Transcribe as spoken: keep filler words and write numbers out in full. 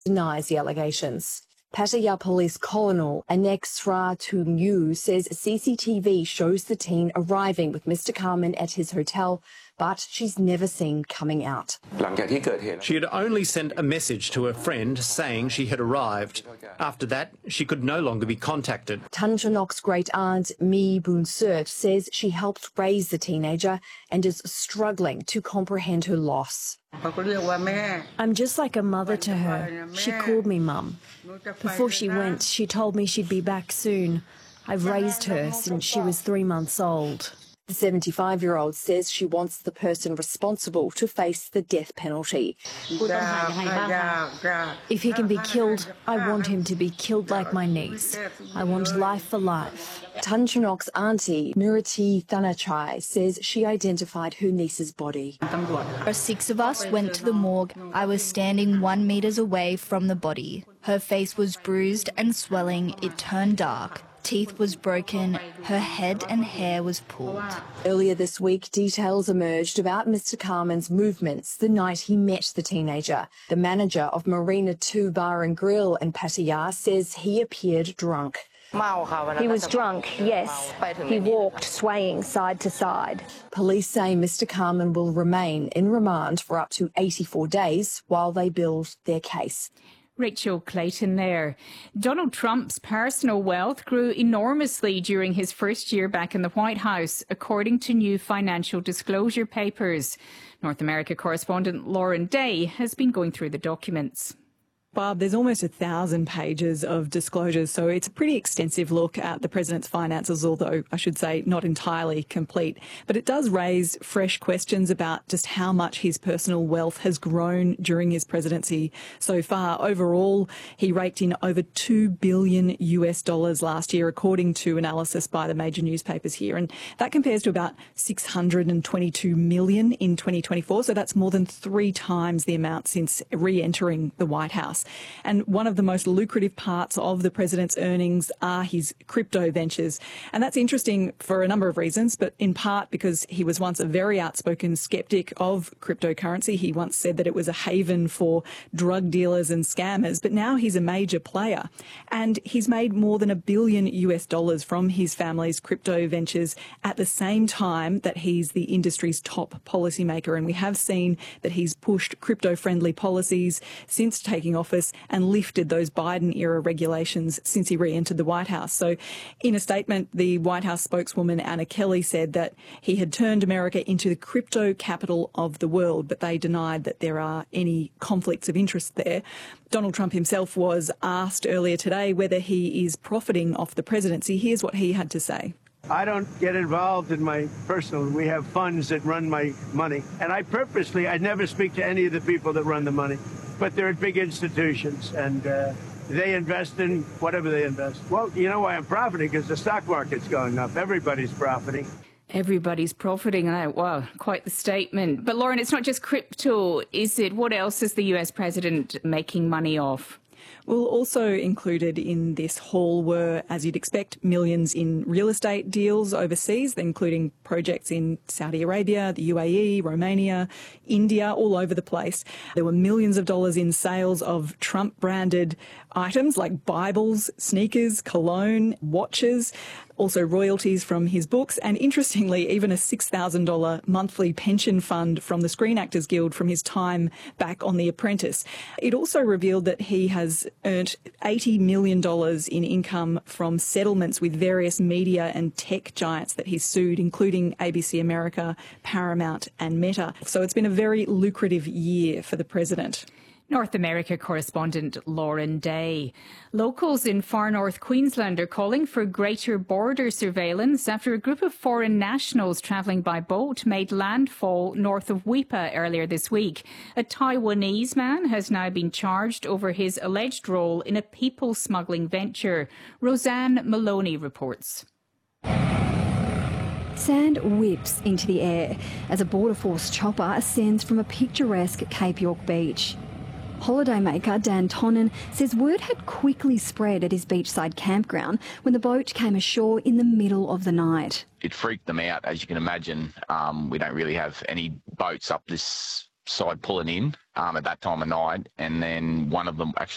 denies the allegations. Pattaya Police Colonel Anex Tung says C C T V shows the teen arriving with Mister Carman at his hotel, but she's never seen coming out. She had only sent a message to her friend saying she had arrived. After that, she could no longer be contacted. Tan Chun Nok's great-aunt, Mi Boon Sert, says she helped raise the teenager and is struggling to comprehend her loss. I'm just like a mother to her. She called me Mum. Before she went, she told me she'd be back soon. I've raised her since she was three months old. The seventy-five-year-old says she wants the person responsible to face the death penalty. If he can be killed, I want him to be killed like my niece. I want life for life. Tan Chun Nok's auntie, Nurati Thanachai, says she identified her niece's body. Six of us went to the morgue. I was standing one metres away from the body. Her face was bruised and swelling. It turned dark. Teeth was broken, her head and hair was pulled. Earlier this week, details emerged about Mister Carman's movements the night he met the teenager. The manager of Marina two Bar and Grill in Pattaya says he appeared drunk. He was drunk, yes. He walked swaying side to side. Police say Mister Carman will remain in remand for up to eighty-four days while they build their case. Rachel Clayton there. Donald Trump's personal wealth grew enormously during his first year back in the White House, according to new financial disclosure papers. North America correspondent Lauren Day has been going through the documents. Barb, there's almost a thousand pages of disclosures, so it's a pretty extensive look at the president's finances, although I should say not entirely complete. But it does raise fresh questions about just how much his personal wealth has grown during his presidency so far. Overall, he raked in over two billion US dollars last year, according to analysis by the major newspapers here. And that compares to about six hundred twenty-two million in twenty twenty-four. So that's more than three times the amount since re-entering the White House. And one of the most lucrative parts of the president's earnings are his crypto ventures. And that's interesting for a number of reasons, but in part because he was once a very outspoken skeptic of cryptocurrency. He once said that it was a haven for drug dealers and scammers, but now he's a major player. And he's made more than a billion US dollars from his family's crypto ventures at the same time that he's the industry's top policymaker. And we have seen that he's pushed crypto-friendly policies since taking office and lifted those Biden-era regulations since he re-entered the White House. So in a statement, the White House spokeswoman Anna Kelly said that he had turned America into the crypto capital of the world, but they denied that there are any conflicts of interest there. Donald Trump himself was asked earlier today whether he is profiting off the presidency. Here's what he had to say. I don't get involved in my personal. We have funds that run my money. And I purposely, I never speak to any of the people that run the money. But they're big institutions, and uh, they invest in whatever they invest. Well, you know why I'm profiting? Because the stock market's going up. Everybody's profiting. Everybody's profiting. Wow, quite the statement. But Lauren, it's not just crypto, is it? What else is the U S president making money off? Well, also included in this haul were, as you'd expect, millions in real estate deals overseas, including projects in Saudi Arabia, the U A E, Romania, India, all over the place. There were millions of dollars in sales of Trump-branded items like Bibles, sneakers, cologne, watches, also royalties from his books, and interestingly, even a six thousand dollars monthly pension fund from the Screen Actors Guild from his time back on The Apprentice. It also revealed that he has earned eighty million dollars in income from settlements with various media and tech giants that he's sued, including A B C America, Paramount and Meta. So it's been a very lucrative year for the president. North America correspondent Lauren Day. Locals in far north Queensland are calling for greater border surveillance after a group of foreign nationals travelling by boat made landfall north of Weipa earlier this week. A Taiwanese man has now been charged over his alleged role in a people smuggling venture. Roseanne Maloney reports. Sand whips into the air as a Border Force chopper ascends from a picturesque Cape York beach. Holidaymaker Dan Tonnen says word had quickly spread at his beachside campground when the boat came ashore in the middle of the night. It freaked them out, as you can imagine. Um, we don't really have any boats up this side pulling in um, at that time of night, and then one of them actually